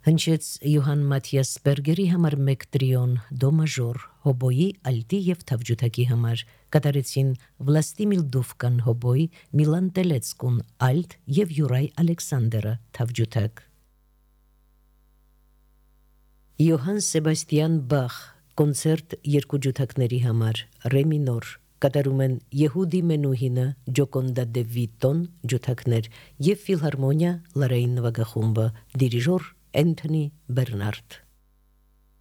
Հնչեց Յոհան Մաթիաս Բերգերի համար մեկ տրիոն դո մաժոր, հոբոյի, ալտի և թավջութակի համար, կատարեցին Վլաստիմիլ Դուվկան հոբոյ, Միլան Տելեցկուն ալտ և Յուրայ Ալեքսանդերը թավջութակ։ Յոհան Սեբաստիան Բախ կոնցերտ երկու ջութակների համար, ռե մինոր, կատարում են Եհուդի Մենուհինը, Ջոկոնդա դե Վիտոն ջութակներ և Ֆիլհարմոնիա Լարեին նվագախումբը, դիրիժոր Էնթոնի Բերնարդ։